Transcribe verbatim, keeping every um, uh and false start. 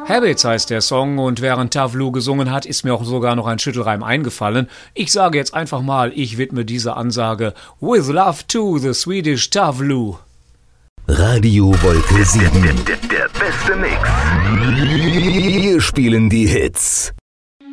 Habits heißt der Song und während Tavlu gesungen hat, ist mir auch sogar noch ein Schüttelreim eingefallen. Ich sage jetzt einfach mal, ich widme diese Ansage With Love to the Swedish Tavlu. Radio Wolke sieben. Der, der, der beste Mix. Wir spielen die Hits.